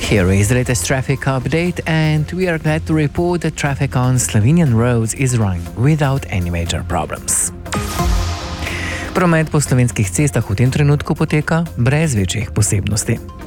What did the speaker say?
Here is the latest traffic update, and we are glad to report that traffic on Slovenian roads is running without any major problems. Promet po slovenskih cestah v tem trenutku poteka brez večjih posebnosti.